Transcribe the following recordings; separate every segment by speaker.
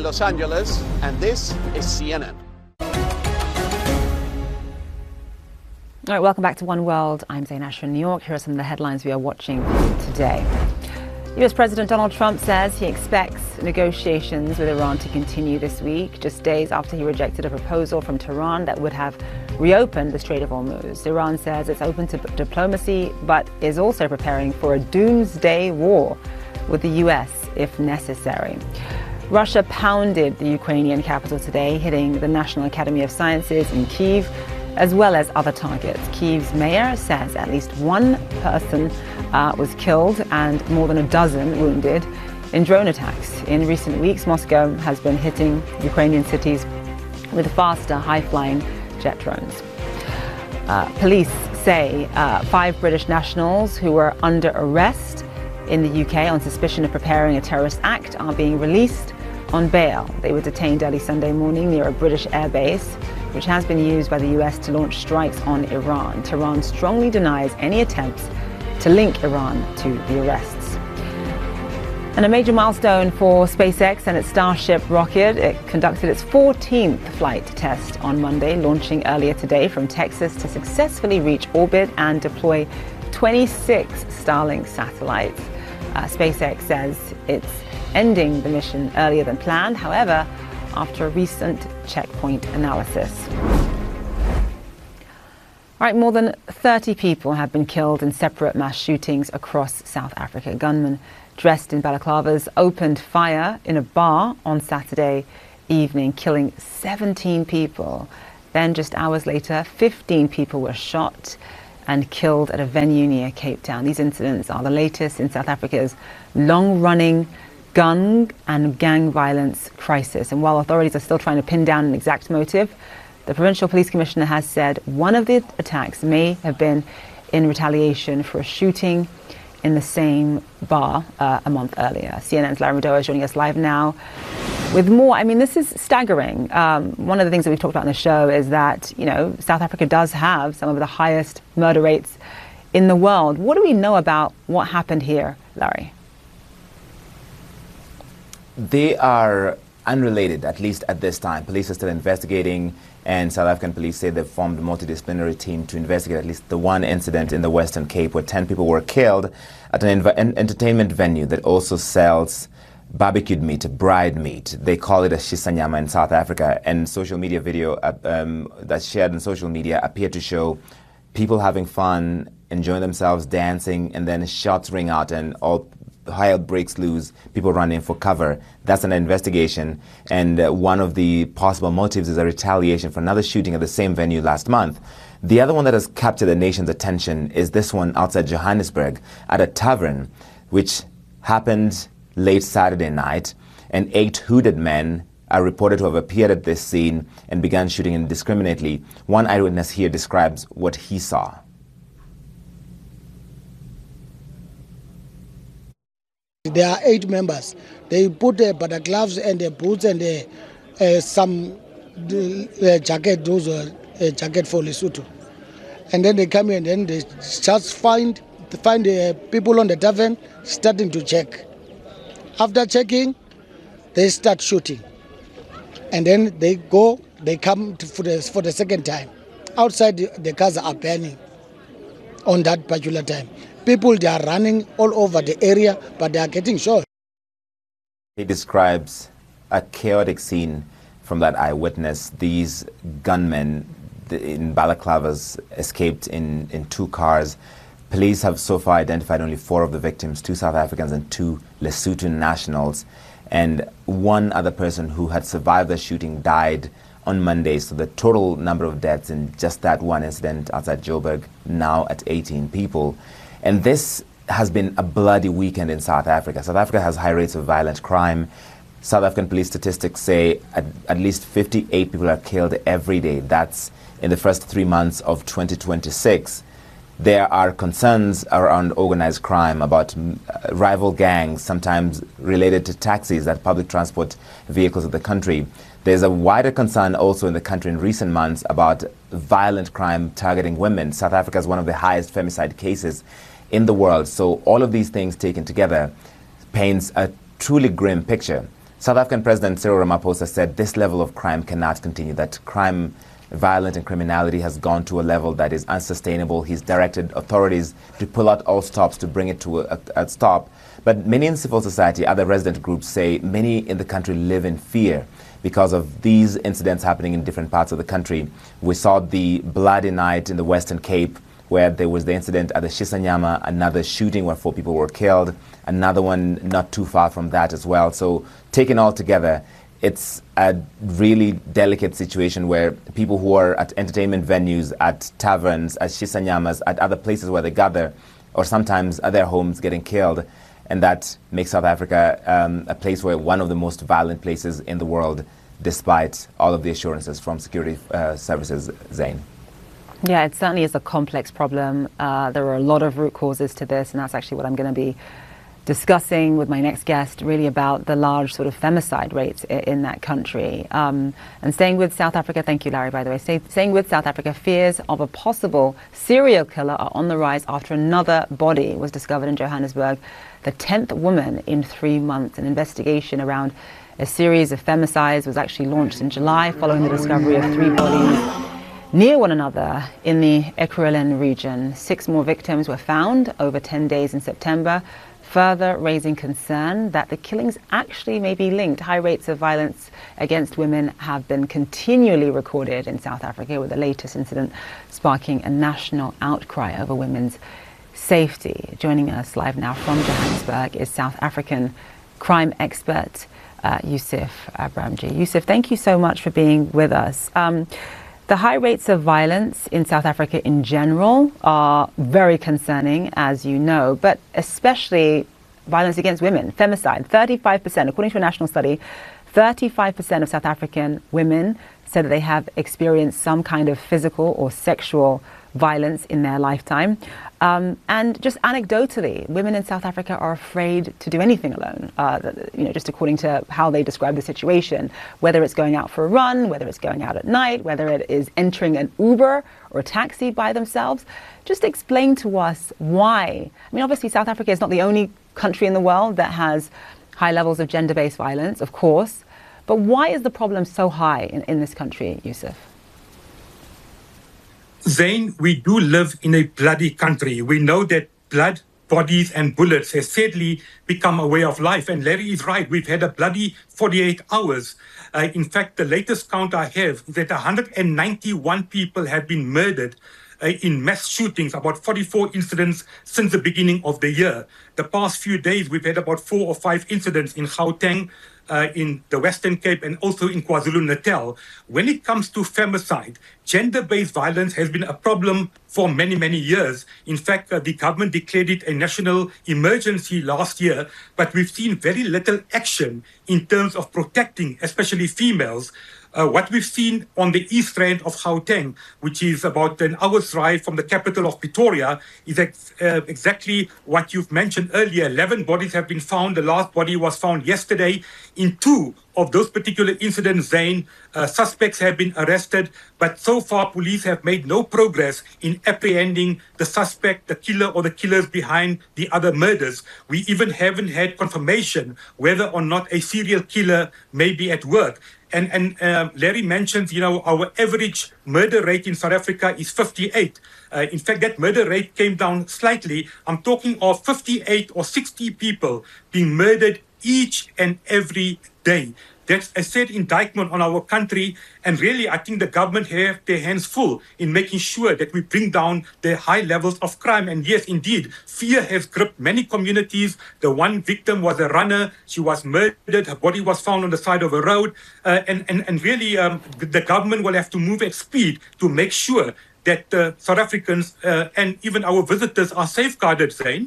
Speaker 1: Los Angeles, and this is CNN.
Speaker 2: All right, welcome back to One World. I'm Zain Asher in New York. Here are some of the headlines we are watching today. US President Donald Trump says he expects negotiations with Iran to continue this week, just days after he rejected a proposal from Tehran that would have reopened the Strait of Hormuz. Iran says it's open to diplomacy, but is also preparing for a doomsday war with the US if necessary. Russia pounded the Ukrainian capital today, hitting the National Academy of Sciences in Kyiv, as well as other targets. Kyiv's mayor says at least one person was killed and more than a dozen wounded in drone attacks. In recent weeks, Moscow has been hitting Ukrainian cities with faster, high-flying jet drones. Police say 5 British nationals who were under arrest in the UK on suspicion of preparing a terrorist act are being released on bail. They were detained early Sunday morning near a British airbase, which has been used by the US to launch strikes on Iran. Tehran strongly denies any attempts to link Iran to the arrests. And a major milestone for SpaceX and its Starship rocket. It conducted its 14th flight test on Monday, launching earlier today from Texas to successfully reach orbit and deploy 26 Starlink satellites. SpaceX says it's ending the mission earlier than planned, however, after a recent checkpoint analysis. All right, more than 30 people have been killed in separate mass shootings across South Africa. Gunmen dressed in balaclavas opened fire in a bar on Saturday evening, killing 17 people. Then just hours later, 15 people were shot and killed at a venue near Cape Town. These incidents are the latest in South Africa's long-running gun and gang violence crisis. And while authorities are still trying to pin down an exact motive, the Provincial Police Commissioner has said one of the attacks may have been in retaliation for a shooting in the same bar a month earlier. CNN's Larry Madowo is joining us live now with more. I mean, this is staggering. One of the things that we've talked about on the show is that, you know, South Africa does have some of the highest murder rates in the world. What do we know about what happened here, Larry?
Speaker 3: They are unrelated, at least at this time. Police are still investigating, and South African police say they've formed a multidisciplinary team to investigate at least the one incident in the Western Cape where 10 people were killed at an entertainment venue that also sells barbecued meat, bride meat. They call it a shisanyama in South Africa, and social media video that's shared on social media appeared to show people having fun, enjoying themselves, dancing, and then shots ring out and all hell breaks loose, people running for cover. That's an investigation, and one of the possible motives is a retaliation for another shooting at the same venue last month. The other one that has captured the nation's attention is this one outside Johannesburg at a tavern, which happened late Saturday night, and 8 hooded men are reported to have appeared at this scene and began shooting indiscriminately. One eyewitness here describes what he saw.
Speaker 4: There are 8 members. They put the gloves and the boots and some jacket, those jacket for Lesotho. And then they come in and they just find the people on the tavern starting to check. After checking, they start shooting. And then they come for the second time. Outside, the cars are burning on that particular time. People, they are running all over the area, but they are getting shot.
Speaker 3: He describes a chaotic scene from that eyewitness. These gunmen in balaclavas escaped in 2 cars. Police have so far identified only 4 of the victims, 2 South Africans and 2 Lesotho nationals. And one other person who had survived the shooting died on Monday. So the total number of deaths in just that one incident outside Joburg now at 18 people. And this has been a bloody weekend in South Africa. South Africa has high rates of violent crime. South African police statistics say at least 58 people are killed every day. That's in the first 3 months of 2026. There are concerns around organized crime, about rival gangs, sometimes related to taxis at public transport vehicles of the country. There's a wider concern also in the country in recent months about violent crime targeting women. South Africa is one of the highest femicide cases in the world. So all of these things taken together paints a truly grim picture South African President Cyril Ramaphosa said this level of crime cannot continue, that crime, violence and criminality has gone to a level that is unsustainable. He's directed authorities to pull out all stops to bring it to a stop. But many in civil society, other resident groups say many in the country live in fear because of these incidents happening in different parts of the country. We saw the bloody night in the Western Cape, where there was the incident at the Shisanyama, another shooting where 4 people were killed, another one not too far from that as well. So taken all together, it's a really delicate situation where people who are at entertainment venues, at taverns, at Shisanyamas, at other places where they gather, or sometimes at their homes getting killed. And that makes South Africa a place where one of the most violent places in the world, despite all of the assurances from security services, Zain.
Speaker 2: Yeah, it certainly is a complex problem. There are a lot of root causes to this, and that's actually what I'm going to be discussing with my next guest, really about the large sort of femicide rates in that country. And staying with South Africa, thank you, Larry, by the way, staying with South Africa, fears of a possible serial killer are on the rise after another body was discovered in Johannesburg, the 10th woman in 3 months. An investigation around a series of femicides was actually launched in July following the discovery of 3 bodies near one another in the Ekurhuleni region. 6 more victims were found over 10 days in September, further raising concern that the killings actually may be linked. High rates of violence against women have been continually recorded in South Africa, with the latest incident sparking a national outcry over women's safety. Joining us live now from Johannesburg is South African crime expert Yusuf Abramjee. Yusuf, thank you so much for being with us. The high rates of violence in South Africa in general are very concerning, as you know, but especially violence against women, femicide. 35%, according to a national study, 35% of South African women said that they have experienced some kind of physical or sexual violence in their lifetime. And just anecdotally, women in South Africa are afraid to do anything alone, just according to how they describe the situation, whether it's going out for a run, whether it's going out at night, whether it is entering an Uber or a taxi by themselves. Just explain to us why. I mean, obviously, South Africa is not the only country in the world that has high levels of gender-based violence, of course, but why is the problem so high in this country, Yusuf?
Speaker 5: Zain, we do live in a bloody country. We know that blood, bodies and bullets has sadly become a way of life. And Larry is right. We've had a bloody 48 hours. In fact, the latest count I have is that 191 people have been murdered in mass shootings, about 44 incidents since the beginning of the year. The past few days, we've had about 4 or 5 incidents in Gauteng, in the Western Cape and also in KwaZulu-Natal. When it comes to femicide, gender-based violence has been a problem for many, many years. In fact, the government declared it a national emergency last year, but we've seen very little action in terms of protecting, especially females. What we've seen on the east rand of Gauteng, which is about an hour's drive from the capital of Pretoria, is exactly what you've mentioned earlier. 11 bodies have been found. The last body was found yesterday. In 2 of those particular incidents, Zain, suspects have been arrested, but so far police have made no progress in apprehending the suspect, the killer or the killers behind the other murders. We even haven't had confirmation whether or not a serial killer may be at work. And Larry mentioned, our average murder rate in South Africa is 58. In fact, that murder rate came down slightly. I'm talking of 58 or 60 people being murdered each and every day. That's a sad indictment on our country. And really, I think the government have their hands full in making sure that we bring down the high levels of crime. And yes, indeed, fear has gripped many communities. The one victim was a runner. She was murdered. Her body was found on the side of a road. And really, the government will have to move at speed to make sure that South Africans and even our visitors are safeguarded, Zain.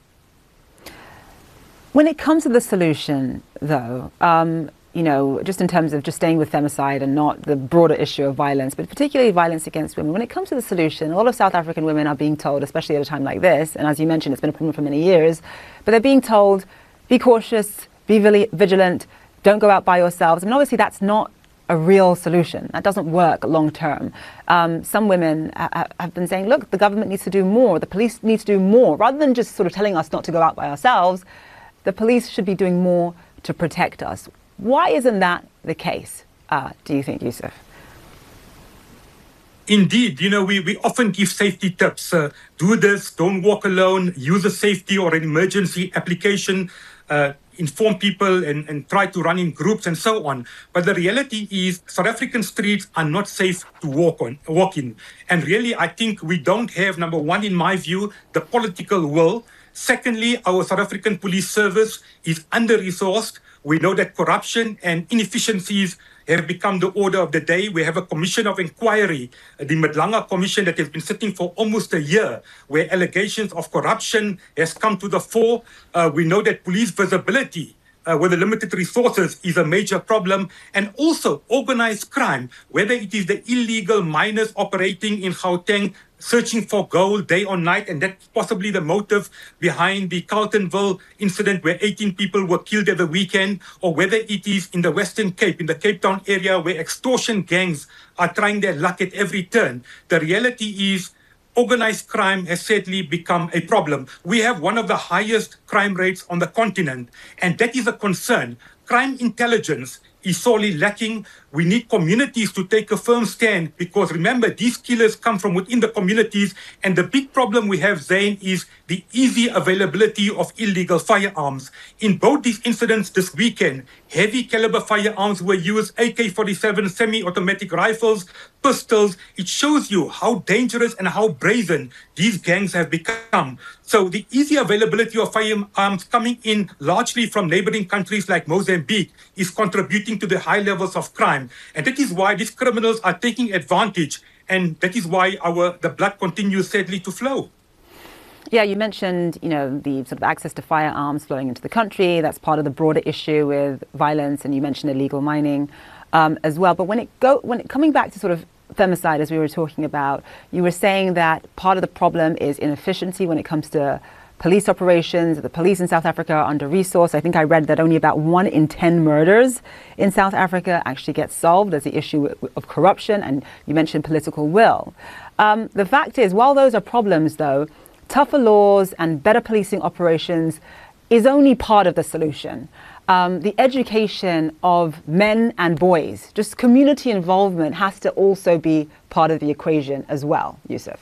Speaker 2: When it comes to the solution, though, just in terms of just staying with femicide and not the broader issue of violence, but particularly violence against women, when it comes to the solution, a lot of South African women are being told, especially at a time like this, and as you mentioned, it's been a problem for many years, but they're being told, be cautious, be vigilant, don't go out by yourselves. I mean, obviously that's not a real solution. That doesn't work long term. Some women have been saying, look, the government needs to do more, the police need to do more, rather than just sort of telling us not to go out by ourselves. The police should be doing more to protect us. Why isn't that the case, do you think, Yusuf?
Speaker 5: Indeed, we often give safety tips. Do this, don't walk alone, use a safety or an emergency application, inform people and try to run in groups and so on. But the reality is South African streets are not safe to walk in. And really, I think we don't have, number one, in my view, the political will. Secondly, our South African police service is under-resourced. We know that corruption and inefficiencies have become the order of the day. We have a commission of inquiry, the Madlanga Commission, that has been sitting for almost a year, where allegations of corruption has come to the fore. We know that police visibility with the limited resources is a major problem, and also organized crime, whether it is the illegal miners operating in Gauteng, searching for gold day or night, and that's possibly the motive behind the Carltonville incident where 18 people were killed at the weekend, or whether it is in the Western Cape, in the Cape Town area, where extortion gangs are trying their luck at every turn. The reality is organized crime has sadly become a problem. We have one of the highest crime rates on the continent, and that is a concern. Crime intelligence is sorely lacking. We need communities to take a firm stand, because remember, these killers come from within the communities, and the big problem we have, Zain, is the easy availability of illegal firearms. In both these incidents this weekend, heavy caliber firearms were used, AK-47 semi-automatic rifles, pistols. It shows you how dangerous and how brazen these gangs have become. So the easy availability of firearms coming in largely from neighboring countries like Mozambique is contributing to the high levels of crime. And that is why these criminals are taking advantage. And that is why the blood continues sadly to flow.
Speaker 2: Yeah, you mentioned, the sort of access to firearms flowing into the country. That's part of the broader issue with violence, and you mentioned illegal mining as well. But coming back to sort of femicide, as we were talking about, you were saying that part of the problem is inefficiency when it comes to police operations. The police in South Africa are under-resourced. I think I read that only about 1 in 10 murders in South Africa actually gets solved. There's the issue of corruption, and you mentioned political will. The fact is, while those are problems, though, tougher laws and better policing operations is only part of the solution. The education of men and boys, just community involvement, has to also be part of the equation as well, Yusuf.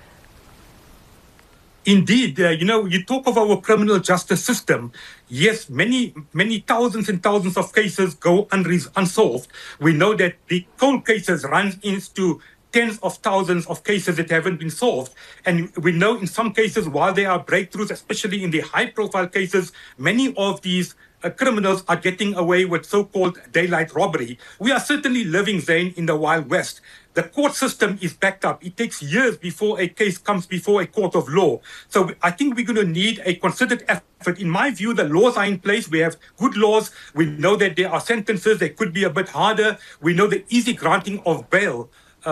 Speaker 5: Indeed, you talk of our criminal justice system. Yes, many thousands and thousands of cases go unsolved. We know that the cold cases run into tens of thousands of cases that haven't been solved. And we know in some cases, while there are breakthroughs, especially in the high-profile cases, many of these criminals are getting away with so-called daylight robbery. We are certainly living, Zain, in the Wild West. The court system is backed up. It takes years before a case comes before a court of law. So I think we're going to need a concerted effort. In my view, the laws are in place. We have good laws. We know that there are sentences that could be a bit harder. We know the easy granting of bail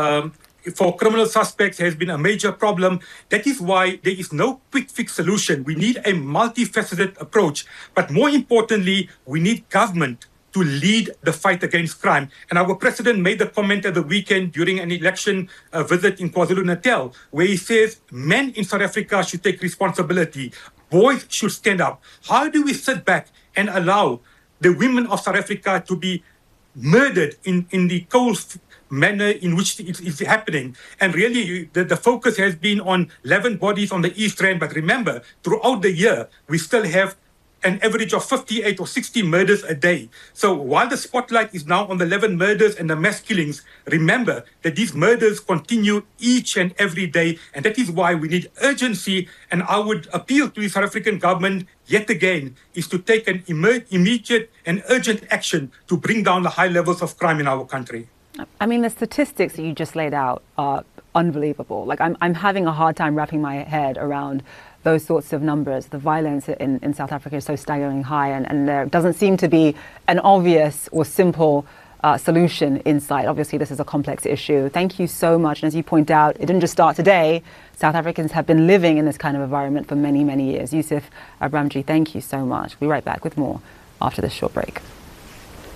Speaker 5: for criminal suspects has been a major problem. That is why there is no quick fix solution. We need a multifaceted approach. But more importantly, we need government to lead the fight against crime. And our president made the comment at the weekend during an election visit in KwaZulu-Natal, where he says men in South Africa should take responsibility. Boys should stand up. How do we sit back and allow the women of South Africa to be murdered in the cold manner in which it is happening? And really, the focus has been on 11 bodies on the East Rand. But remember, throughout the year, we still have an average of 58 or 60 murders a day. So while the spotlight is now on the 11 murders and the mass killings, remember that these murders continue each and every day. And that is why we need urgency. And I would appeal to the South African government yet again is to take an immediate and urgent action to bring down the high levels of crime in our country.
Speaker 2: I mean, the statistics that you just laid out are unbelievable. Like, I'm having a hard time wrapping my head around those sorts of numbers. The violence in South Africa is so staggeringly high, and there doesn't seem to be an obvious or simple solution in sight. Obviously, this is a complex issue. Thank you so much. And as you point out, it didn't just start today. South Africans have been living in this kind of environment for many, many years. Yusuf Abramjee, thank you so much. We'll be right back with more after this short break.